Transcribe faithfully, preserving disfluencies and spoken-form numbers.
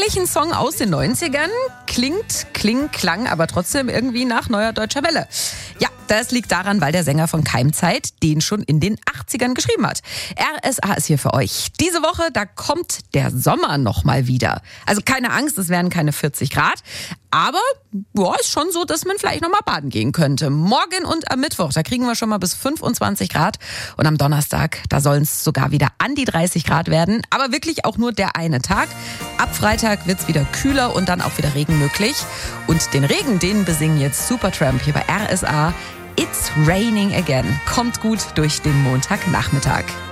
eigentlich ein Song aus den neunzigern. Klingt, kling, klang, aber trotzdem irgendwie nach neuer deutscher Welle. Ja, das liegt daran, weil der Sänger von Keimzeit den schon in den achtzigern geschrieben hat. R S A ist hier für euch. Diese Woche, da kommt der Sommer noch mal wieder. Also keine Angst, es werden keine vierzig Grad. Aber boah, ist schon so, dass man vielleicht noch mal baden gehen könnte. Morgen und am Mittwoch, da kriegen wir schon mal bis fünfundzwanzig Grad. Und am Donnerstag, da sollen es sogar wieder an die dreißig Grad werden. Aber wirklich auch nur der eine Tag. Ab Freitag wird's wieder kühler und dann auch wieder Regen möglich. Und den Regen, den besingen jetzt Supertramp hier bei R S A. It's raining again. Kommt gut durch den Montagnachmittag.